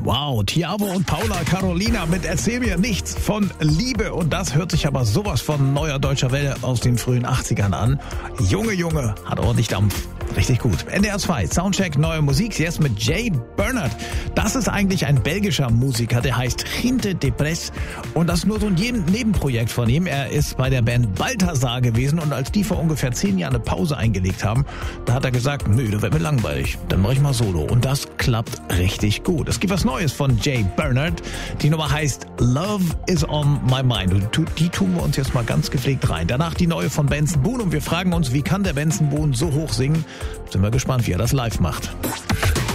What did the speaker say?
Wow, Tiavo und Paula Carolina mit Erzähl mir nichts von Liebe. Und das hört sich aber sowas von neuer deutscher Welle aus den frühen 80ern an. Junge, hat ordentlich Dampf. Richtig gut. NDR 2, Soundcheck, neue Musik, jetzt mit Jay Bernard. Das ist eigentlich ein belgischer Musiker, der heißt Ginte Depress. Und das ist nur so ein Nebenprojekt von ihm. Er ist bei der Band Balthasar gewesen und als die vor ungefähr 10 Jahren eine Pause eingelegt haben, da hat er gesagt, nö, das wird mir langweilig. Dann mache ich mal Solo. Und das klappt richtig gut. Es gibt was Neues von Jay Bernard. Die Nummer heißt Love is on my mind. Und die tun wir uns jetzt mal ganz gepflegt rein. Danach die neue von Benson Boone und wir fragen uns, wie kann der Benson Boone so hoch singen? Sind wir gespannt, wie er das live macht.